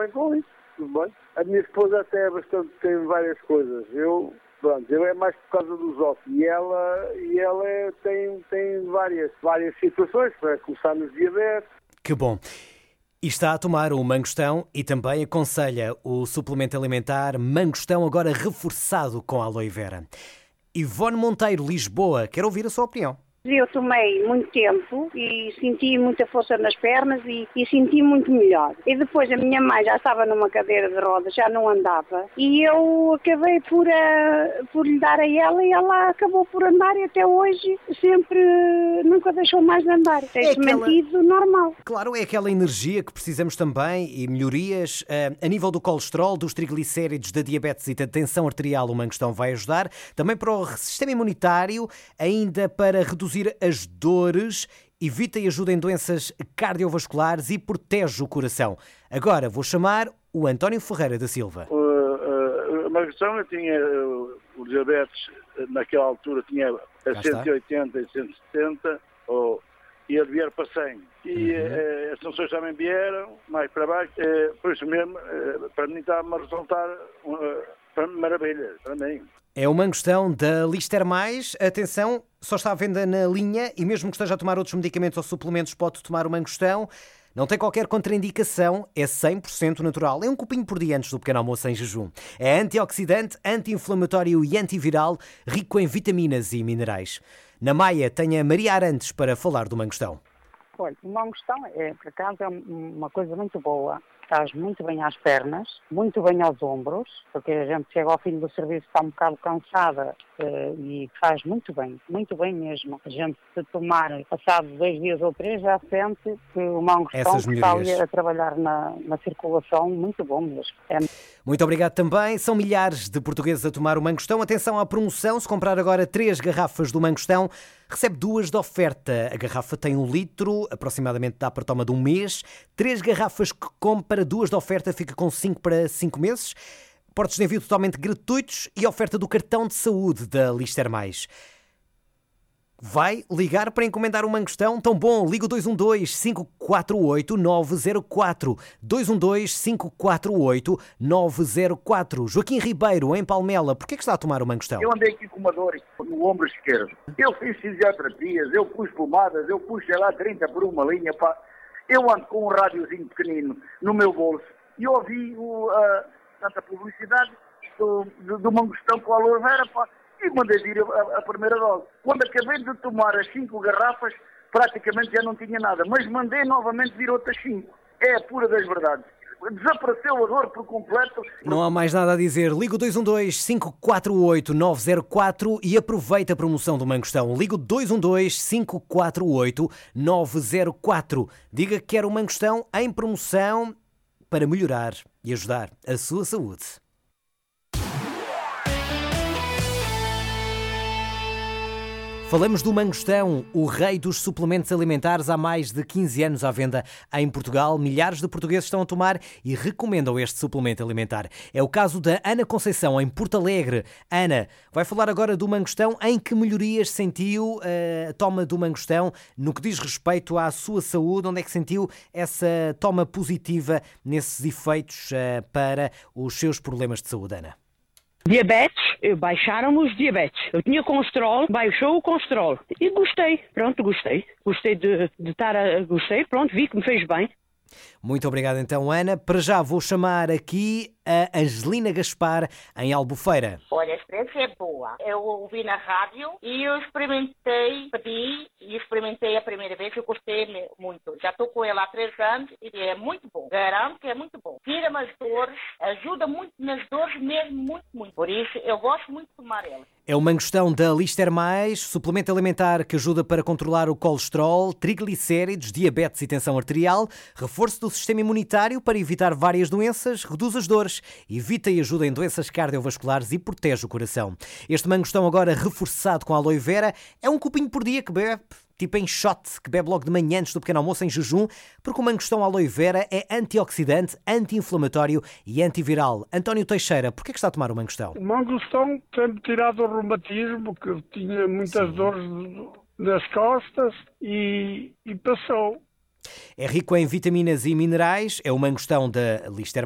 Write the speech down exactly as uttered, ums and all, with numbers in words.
bem com isso, tudo bem. A minha esposa até é bastante, tem várias coisas. Eu, pronto, eu é mais por causa dos ossos. E ela, e ela é, tem, tem várias, várias situações, para começar nos diabetes. Que bom. E está a tomar o mangostão e também aconselha o suplemento alimentar mangostão, agora reforçado com aloe vera. Ivone Monteiro, Lisboa, quero ouvir a sua opinião. Eu tomei muito tempo e senti muita força nas pernas e, e senti muito melhor. E depois a minha mãe já estava numa cadeira de rodas, já não andava. E eu acabei por, uh, por lhe dar a ela e ela acabou por andar e até hoje sempre nunca deixou mais de andar. Tem-se aquela... mantido normal. Claro, é aquela energia que precisamos também e melhorias. Uh, a nível do colesterol, dos triglicéridos, da diabetes e da tensão arterial, o mangostão vai ajudar. Também para o sistema imunitário, ainda para reduzir as dores, evita e ajuda em doenças cardiovasculares e protege o coração. Agora vou chamar o António Ferreira da Silva. Uh, uh, a mangostão, eu tinha uh, o diabetes, naquela altura tinha a cento e oitenta e cento e setenta, ou ia vier para cem. E uhum. uh, as sanções também vieram, mais para baixo, uh, por isso mesmo, uh, para mim está-me a resultar uh, para maravilha, para mim. É o mangostão da Lister Mais. Atenção, só está à venda na linha e mesmo que esteja a tomar outros medicamentos ou suplementos, pode tomar o mangostão. Não tem qualquer contraindicação, é cem por cento natural. É um copinho por dia antes do pequeno almoço em jejum. É antioxidante, anti-inflamatório e antiviral, rico em vitaminas e minerais. Na Maia tem a Maria Arantes para falar do mangostão. Olha, o mangostão, é, por acaso, é uma coisa muito boa. Faz muito bem às pernas, muito bem aos ombros, porque a gente chega ao fim do serviço, está um bocado cansada uh, e faz muito bem, muito bem mesmo. A gente, se tomar, passado dois dias ou três, já sente que o mangostão está ali a trabalhar na, na circulação, muito bom mesmo. É... Muito obrigado também. São milhares de portugueses a tomar o mangostão. Atenção à promoção, se comprar agora três garrafas do mangostão, recebe duas de oferta. A garrafa tem um litro, aproximadamente dá para toma de um mês. Três garrafas que compra, duas de oferta, fica com cinco para cinco meses. Portos de envio totalmente gratuitos e oferta do cartão de saúde da Lister Mais. Vai ligar para encomendar um mangostão tão bom? Liga o dois um dois, cinco quatro oito, nove zero quatro. dois um dois, cinco quatro oito, nove zero quatro. Joaquim Ribeiro, em Palmela, porquê é que está a tomar o mangostão? Eu andei aqui com uma dor no ombro esquerdo. Eu fiz fisioterapias, eu pus pomadas, eu pus, sei lá, trinta por uma linha. Pá. Eu ando com um rádiozinho pequenino no meu bolso e ouvi o, uh, tanta publicidade do, do, do mangostão com a aloe vera, pá. E mandei vir a, a primeira dose. Quando acabei de tomar as cinco garrafas, praticamente já não tinha nada. Mas mandei novamente vir outras cinco. É a pura das verdades. Desapareceu a dor por completo. Não há mais nada a dizer. Liga o dois um dois, cinco quatro oito, nove zero quatro e aproveita a promoção do mangostão. Liga o dois um dois, cinco quatro oito, nove zero quatro. Diga que quer o mangostão em promoção para melhorar e ajudar a sua saúde. Falamos do mangostão, o rei dos suplementos alimentares, há mais de quinze anos à venda em Portugal. Milhares de portugueses estão a tomar e recomendam este suplemento alimentar. É o caso da Ana Conceição, em Porto Alegre. Ana, vai falar agora do mangostão. Em que melhorias sentiu a toma do mangostão no que diz respeito à sua saúde? Onde é que sentiu essa toma positiva nesses efeitos para os seus problemas de saúde, Ana? Diabetes, baixaram os diabetes. Eu tinha colesterol, baixou o colesterol. E gostei, pronto, gostei. Gostei de, de estar a... Gostei, pronto, vi que me fez bem. Muito obrigado então, Ana. Para já vou chamar aqui a Angelina Gaspar, em Albufeira. Olha, a experiência é boa. Eu ouvi na rádio e eu experimentei, pedi e experimentei a primeira vez e eu gostei muito. Já estou com ela há três anos e é muito bom. Garanto que é muito bom. Tira-me as dores, ajuda muito nas dores mesmo, muito, muito. Por isso, eu gosto muito de tomar ela. É o mangostão da Lister Mais, suplemento alimentar que ajuda para controlar o colesterol, triglicéridos, diabetes e tensão arterial, reforço do sistema imunitário para evitar várias doenças, reduz as dores, evita e ajuda em doenças cardiovasculares e protege o coração. Este mangostão agora reforçado com aloe vera é um copinho por dia que bebe, tipo em shot, que bebe logo de manhã antes do pequeno almoço em jejum, porque o mangostão aloe vera é antioxidante, anti-inflamatório e antiviral. António Teixeira, porquê é que está a tomar o mangostão? O mangostão tem-me tirado o reumatismo, que eu tinha muitas Sim. dores nas costas e, e passou. É rico em vitaminas e minerais, é o mangostão da Lister